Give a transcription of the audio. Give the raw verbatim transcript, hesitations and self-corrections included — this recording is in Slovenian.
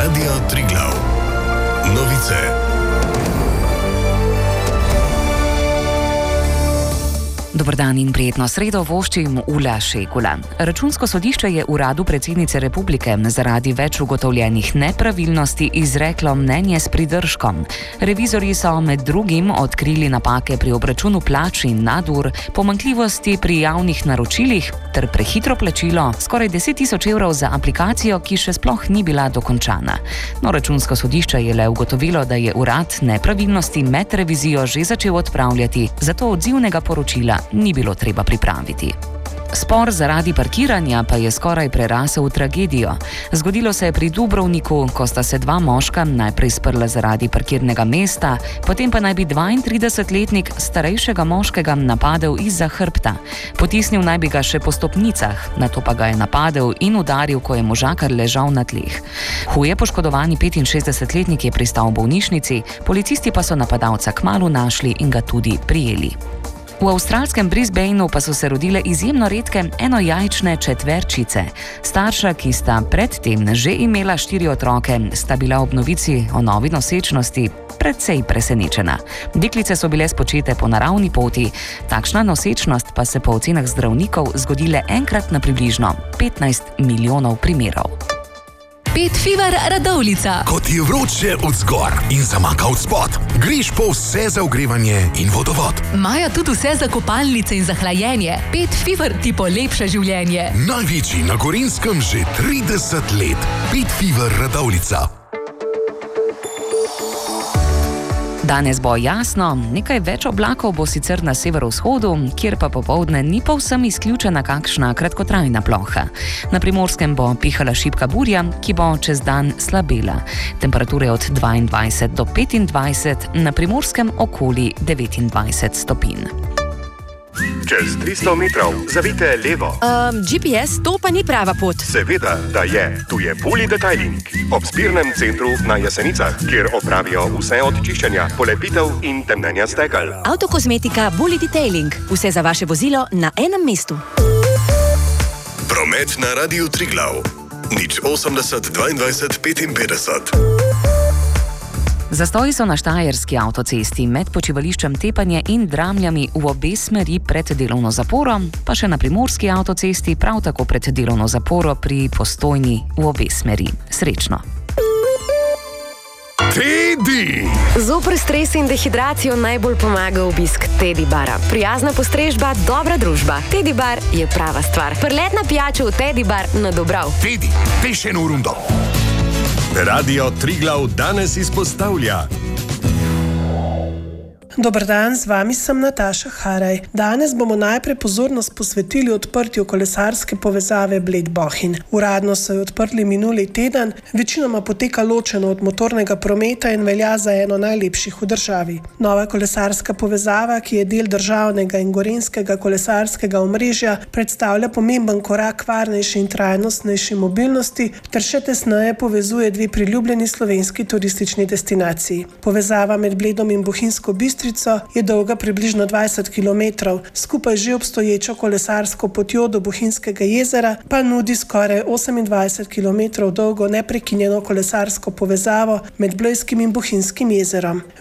Radio Triglav. Novice. Dober dan in prijetno sredo voščim Ula Šegula. Računsko sodišče je uradu predsednice republike zaradi več ugotovljenih nepravilnosti izreklo mnenje s pridržkom. Revizorji so med drugim odkrili napake pri obračunu plač in nadur, pomanjkljivosti pri javnih naročilih ter prehitro plačilo skoraj deset tisoč evrov za aplikacijo, ki še sploh ni bila dokončana. No, računsko sodišče je le ugotovilo, da je urad nepravilnosti med revizijo že začel odpravljati, zato odzivnega poročila ni bilo treba pripraviti. Spor zaradi parkiranja pa je skoraj prerasel v tragedijo. Zgodilo se je pri Dubrovniku, ko sta se dva moška najprej sprla zaradi parkirnega mesta, potem pa naj bi dvaintridesetletnik starejšega moškega napadel izza hrbta. Potisnil naj bi ga še po stopnicah, nato pa ga je napadel in udaril, ko je možakar ležal na tleh. Huje poškodovani petinšestdesetletnik je pristal v bolnišnici, policisti pa so napadalca kmalu našli in ga tudi prijeli. V avstralskem Brisbaneu pa so se rodile izjemno redke enojajčne četverčice. Starša, ki sta predtem že imela štiri otroke, sta bila ob novici o novi nosečnosti precej presenečena. Deklice so bile spočete po naravni poti, takšna nosečnost pa se po ocenah zdravnikov zgodi le enkrat na približno petnajst milijonov primerov. Pet Fever Radovljica. Ko ti je vroče od zgor in zamaka od spod, greš po vse za ogrevanje in vodovod. Imajo tudi vse za kopalnice in za hlajenje. Pet Fever ti polepša življenje. Največji na Gorenjskem že trideset let. Pet Fever Radovljica. Danes bo jasno, nekaj več oblakov bo sicer na severovzhodu, kjer pa popoldne ni povsem izključena kakšna kratkotrajna ploha. Na Primorskem bo pihala šibka burja, ki bo čez dan slabela. Temperature od dvaindvajset do petindvajset, na Primorskem okoli devetindvajset stopinj. Čez tristo metrov zavijte levo. Um, G P S, to pa ni prava pot. Seveda, da je. Tu je Bully Detailing. Ob zbirnem centru na Jesenicah, kjer opravijo vse od čiščenja, polepitev in temnenja stekel. Avtokozmetika Bully Detailing. Vse za vaše vozilo na enem mestu. Promet na Radiu Triglav. Nič osemdeset dvaindvajset petinpetdeset. Zastoji so na štajerski avtocesti med počivališčem Tepanje in Dramljami v obe smeri pred delovno zaporo, pa še na primorski avtocesti prav tako pred delovno zaporo pri Postojni v obe smeri. Srečno! Teddy! Zoper stres in dehidracijo najbolj pomaga obisk Teddy bara. Prijazna postrežba, dobra družba. Teddy bar je prava stvar. Prletna pijača v Teddy bar na Dobrav. Teddy, peš eno rundo. Radio Triglav danes izpostavlja. Dober dan, z vami sem Nataša Haraj. Danes bomo najprej pozornost posvetili odprtju kolesarske povezave Bled-Bohinj. Uradno so jo odprli minuli teden, večinoma poteka ločeno od motornega prometa in velja za eno najlepših v državi. Nova kolesarska povezava, ki je del državnega in gorenjskega kolesarskega omrežja, predstavlja pomemben korak k varnejši in trajnostnejši mobilnosti ter še tesneje povezuje dve priljubljeni slovenski turistični destinaciji. Povezava med Bledom in Bohinjsko Bistrico je dolga približno dvajset kilometrov, skupaj že obstoječo kolesarsko potjo do Bohinjskega jezera pa nudi skoraj osemindvajset kilometrov dolgo neprekinjeno kolesarsko povezavo med Blejskim in Bohinjskim jezerom.